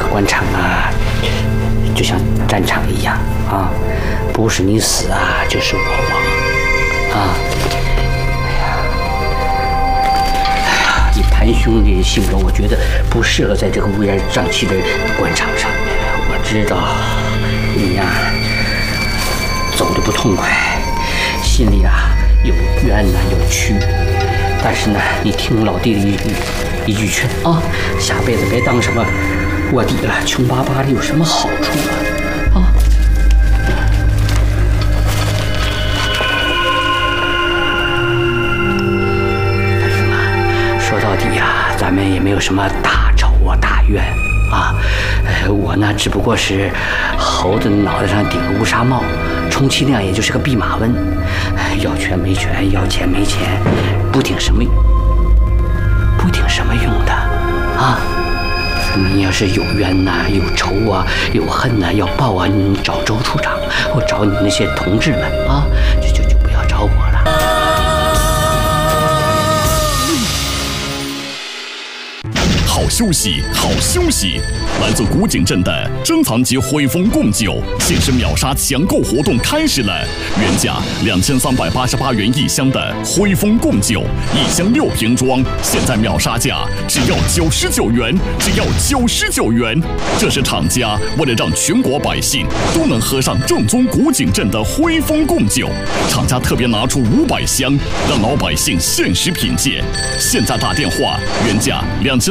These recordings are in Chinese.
官场啊，就像战场一样啊，不是你死啊，就是我亡啊。你谭兄的性格，我觉得不适合在这个乌烟瘴气的官场上。我知道你呀，走得不痛快，心里啊有冤呐，有屈。但是呢，你听老弟的一句劝啊，下辈子别当什么卧底了，穷巴巴的有什么好处啊？谭兄啊，说到底呀，咱们也没有什么大仇啊、大怨啊。我呢，只不过是猴子脑袋上顶个乌纱帽，充其量也就是个弼马温，要权没权，要钱没钱，不顶什么用的啊！你要是有冤呐、有仇啊、有恨呐、要报啊，你找周处长，或找你那些同志们啊，就不要找我了。 好休息，好休息！来自古井镇的珍藏级汇丰贡酒限时秒杀抢购活动开始了，原价2388元一箱的汇丰贡酒，一箱6瓶装，现在秒杀价只要99元，只要99元。这是厂家为了让全国百姓都能喝上正宗古井镇的汇丰贡酒，厂家特别拿出500箱，让老百姓限时品鉴。现在打电话，原价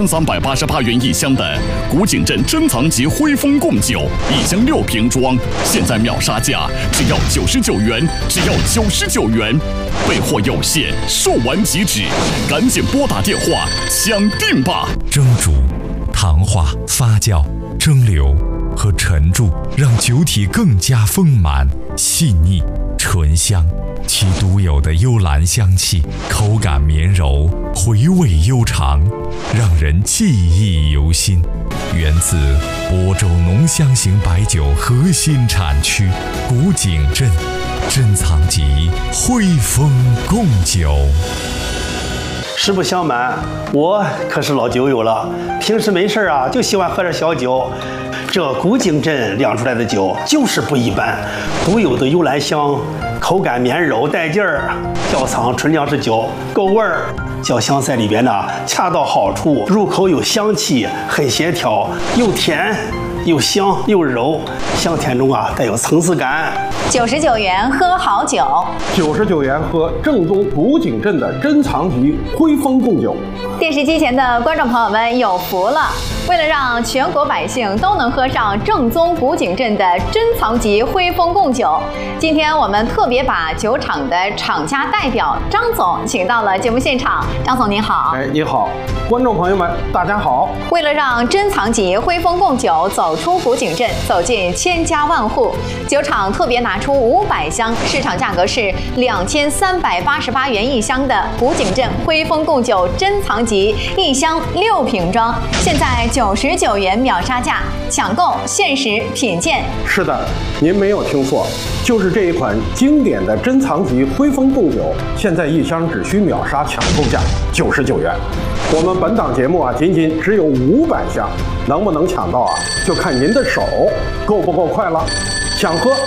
2388元一箱的古井镇珍藏级汇丰贡酒，一箱6瓶装，现在秒杀价只要99元，只要99元。备货有限，售完即止，赶紧拨打电话抢订吧！ 蒸煮、糖化、发酵、蒸馏和陈铸，让酒体更加丰满、细腻、醇香。其独有的幽兰香气，口感绵柔，回味悠长，让人记忆犹新。源自亳州浓香型白酒核心产区古井镇珍藏级汇丰贡酒。 实不相瞒，我可是老酒友了，平时没事啊就喜欢喝点小酒。这古井镇酿出来的酒就是不一般，独有的幽兰香，口感绵柔带劲儿，窖藏纯粮食酒，够味儿。酱香在里边呢，恰到好处，入口有香气，很协调，又甜又香又柔，香甜中啊带有层次感。 99元喝好酒 ，99元喝正宗古井镇的珍藏级汇丰贡酒。 电视机前的观众朋友们有福了！为了让全国百姓都能喝上正宗古井镇的珍藏级汇丰贡酒，今天我们特别把酒厂的厂家代表张总请到了节目现场。张总您好。 你好，观众朋友们大家好。 为了让珍藏级汇丰贡酒走出古井镇，走进千家万户，酒厂特别拿出500箱，市场价格是2388元一箱的古井镇汇丰贡酒珍藏级，一箱6瓶装，现在99元秒杀价，抢购限时品鉴。 是的，您没有听错，就是这一款经典的珍藏级汇丰贡酒，现在一箱只需秒杀抢购价99元。我们本档节目啊，仅仅只有500箱，能不能抢到啊，就看您的手够不够快了。想喝